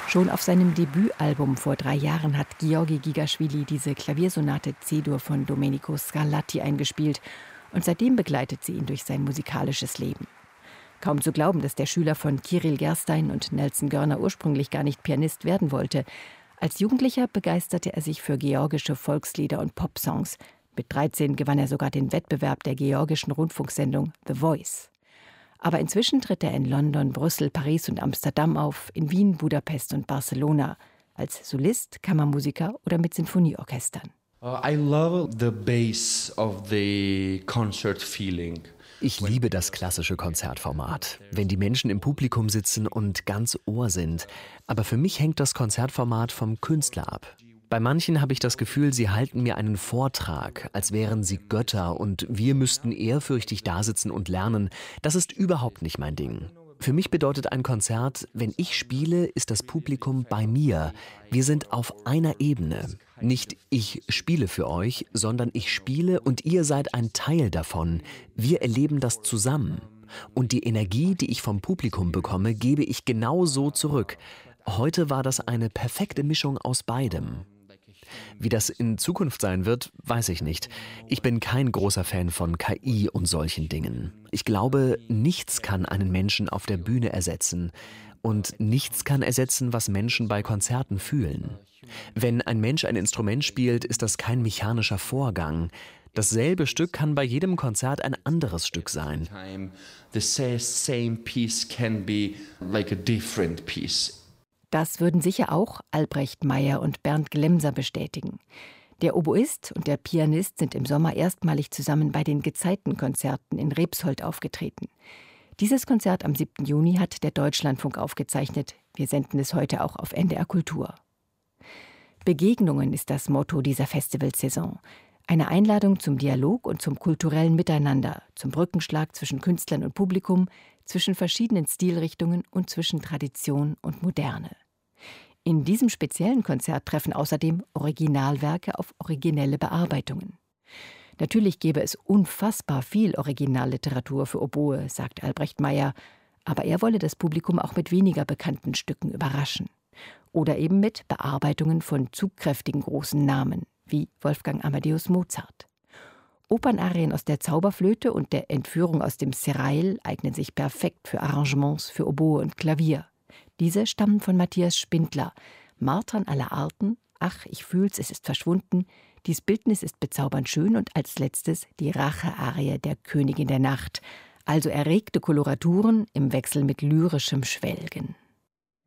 Schon auf seinem Debütalbum vor 3 Jahren hat Georgi Gigaschwili diese Klaviersonate C-Dur von Domenico Scarlatti eingespielt und seitdem begleitet sie ihn durch sein musikalisches Leben. Kaum zu glauben, dass der Schüler von Kirill Gerstein und Nelson Görner ursprünglich gar nicht Pianist werden wollte. Als Jugendlicher begeisterte er sich für georgische Volkslieder und Popsongs. Mit 13 gewann er sogar den Wettbewerb der georgischen Rundfunksendung The Voice. Aber inzwischen tritt er in London, Brüssel, Paris und Amsterdam auf, in Wien, Budapest und Barcelona, als Solist, Kammermusiker oder mit Sinfonieorchestern. I love the bass of the concert feeling. Ich liebe das klassische Konzertformat, wenn die Menschen im Publikum sitzen und ganz Ohr sind. Aber für mich hängt das Konzertformat vom Künstler ab. Bei manchen habe ich das Gefühl, sie halten mir einen Vortrag, als wären sie Götter und wir müssten ehrfürchtig dasitzen und lernen. Das ist überhaupt nicht mein Ding. Für mich bedeutet ein Konzert, wenn ich spiele, ist das Publikum bei mir. Wir sind auf einer Ebene. Nicht ich spiele für euch, sondern ich spiele und ihr seid ein Teil davon. Wir erleben das zusammen. Und die Energie, die ich vom Publikum bekomme, gebe ich genau so zurück. Heute war das eine perfekte Mischung aus beidem. Wie das in Zukunft sein wird, weiß ich nicht. Ich bin kein großer Fan von KI und solchen Dingen. Ich glaube, nichts kann einen Menschen auf der Bühne ersetzen. Und nichts kann ersetzen, was Menschen bei Konzerten fühlen. Wenn ein Mensch ein Instrument spielt, ist das kein mechanischer Vorgang. Dasselbe Stück kann bei jedem Konzert ein anderes Stück sein. The same piece can be like a different piece. Das würden sicher auch Albrecht Meyer und Bernd Glemser bestätigen. Der Oboist und der Pianist sind im Sommer erstmalig zusammen bei den Gezeitenkonzerten in Rebsold aufgetreten. Dieses Konzert am 7. Juni hat der Deutschlandfunk aufgezeichnet. Wir senden es heute auch auf NDR Kultur. Begegnungen ist das Motto dieser Festivalsaison. Eine Einladung zum Dialog und zum kulturellen Miteinander, zum Brückenschlag zwischen Künstlern und Publikum, zwischen verschiedenen Stilrichtungen und zwischen Tradition und Moderne. In diesem speziellen Konzert treffen außerdem Originalwerke auf originelle Bearbeitungen. Natürlich gäbe es unfassbar viel Originalliteratur für Oboe, sagt Albrecht Meyer, aber er wolle das Publikum auch mit weniger bekannten Stücken überraschen. Oder eben mit Bearbeitungen von zugkräftigen großen Namen, wie Wolfgang Amadeus Mozart. Opernarien aus der Zauberflöte und der Entführung aus dem Serail eignen sich perfekt für Arrangements für Oboe und Klavier. Diese stammen von Matthias Spindler. Martern aller Arten, Ach, ich fühl's, es ist verschwunden, dies Bildnis ist bezaubernd schön und als letztes die Rache-Arie der Königin der Nacht, also erregte Koloraturen im Wechsel mit lyrischem Schwelgen.